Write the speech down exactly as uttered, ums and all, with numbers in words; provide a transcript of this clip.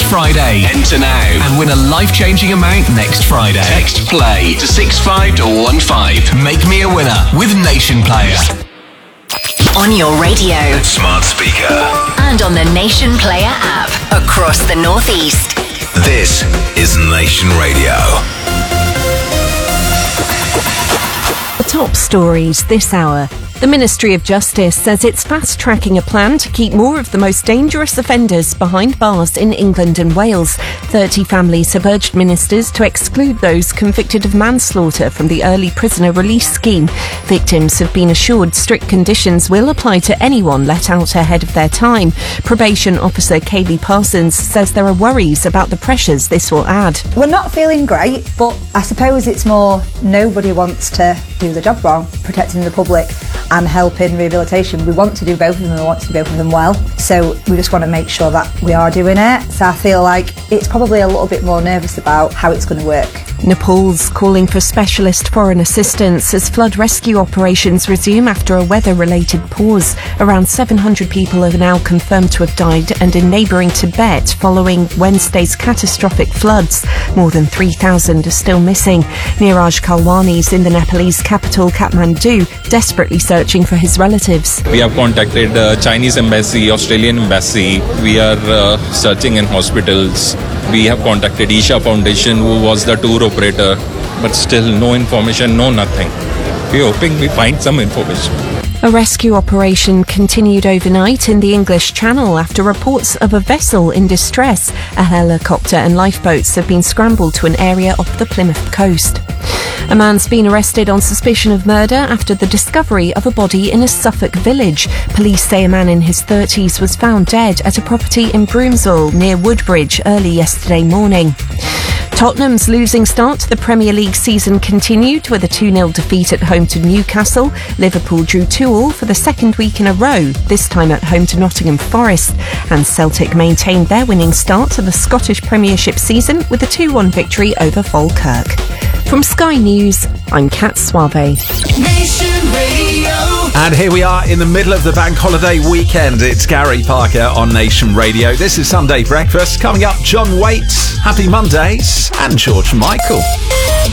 Friday. Enter now and win a life-changing amount next Friday. Text PLAY to six five one five. Make me a winner with Nation Player. On your radio, smart speaker, and on the Nation Player app across the Northeast. This is Nation Radio. The top stories this hour. The Ministry of Justice says it's fast-tracking a plan to keep more of the most dangerous offenders behind bars in England and Wales. thirty families have urged ministers to exclude those convicted of manslaughter from the early prisoner release scheme. Victims have been assured strict conditions will apply to anyone let out ahead of their time. Probation officer Kaylee Parsons says there are worries about the pressures this will add. We're not feeling great, but I suppose it's more nobody wants to do the job wrong, protecting the public and helping rehabilitation. We want to do both of them and we want to do both of them well. So we just want to make sure that we are doing it. So I feel like it's probably a little bit more nervous about how it's going to work. Nepal's calling for specialist foreign assistance as flood rescue operations resume after a weather-related pause. Around seven hundred people are now confirmed to have died, and in neighbouring Tibet following Wednesday's catastrophic floods, more than three thousand are still missing. Niraj Kalwani's in the Nepalese capital Kathmandu, desperately searching for his relatives. We have contacted the Chinese embassy, Australian embassy. We are uh, searching in hospitals. We have contacted Isha Foundation, who was the tour operator, but still no information, no nothing. We're hoping we find some information. A rescue operation continued overnight in the English Channel after reports of a vessel in distress. A helicopter and lifeboats have been scrambled to an area off the Plymouth coast. A man's been arrested on suspicion of murder after the discovery of a body in a Suffolk village. Police say a man in his thirties was found dead at a property in Broomsall near Woodbridge early yesterday morning. Tottenham's losing start to the Premier League season continued with a two nil defeat at home to Newcastle. Liverpool drew two all for the second week in a row, this time at home to Nottingham Forest. And Celtic maintained their winning start to the Scottish Premiership season with a two one victory over Falkirk. From Sky News, I'm Kat Suave. Nation Radio. And here we are in the middle of the bank holiday weekend. It's Gary Parker on Nation Radio. This is Sunday Breakfast. Coming up, John Waits, Happy Mondays, and George Michael.